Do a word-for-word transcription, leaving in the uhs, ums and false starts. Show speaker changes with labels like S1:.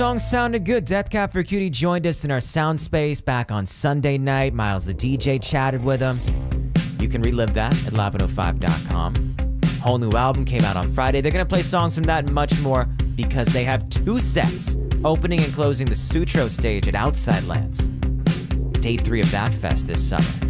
S1: Song sounded good. Death Cab for Cutie joined us in our sound space back on Sunday night. Miles the D J chatted with him. You can relive that at eleven oh five dot com. Whole new album came out on Friday. They're going to play songs from that and much more because they have two sets opening and closing the Sutro stage at Outside Lands. Day three of that fest this summer.